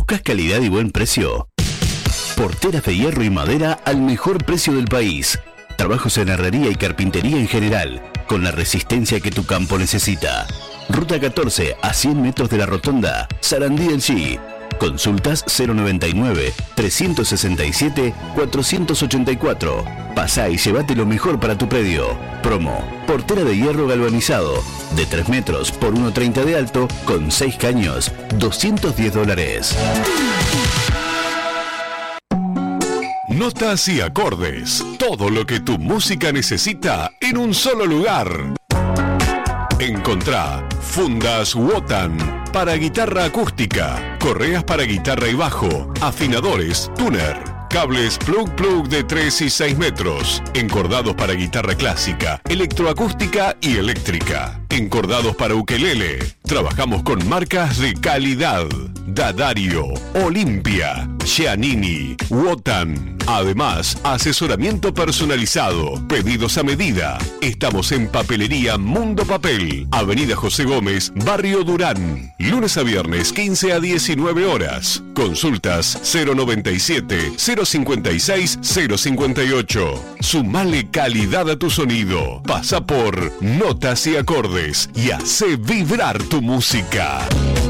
¿Buscas calidad y buen precio? Porteras de hierro y madera al mejor precio del país. Trabajos en herrería y carpintería en general, con la resistencia que tu campo necesita. Ruta 14 a 100 metros de la rotonda, Sarandí del G. Consultas 099-367-484. Pasá y llévate lo mejor para tu predio. Promo: portera de hierro galvanizado, de 3 metros por 1,30 de alto, con 6 caños, $210. Notas y acordes. Todo lo que tu música necesita en un solo lugar. Encontrá fundas Wotan para guitarra acústica, correas para guitarra y bajo, afinadores, tuner, cables plug de 3 y 6 metros, encordados para guitarra clásica, electroacústica y eléctrica, encordados para ukelele. Trabajamos con marcas de calidad: Dadario, Olimpia, Giannini, Wotan. Además, asesoramiento personalizado, pedidos a medida. Estamos en Papelería Mundo Papel, Avenida José Gómez, Barrio Durán. Lunes a viernes, 15 a 19 horas. Consultas 097-056-058. Sumale calidad a tu sonido. Pasa por Notas y Acordes y hace vibrar tu música.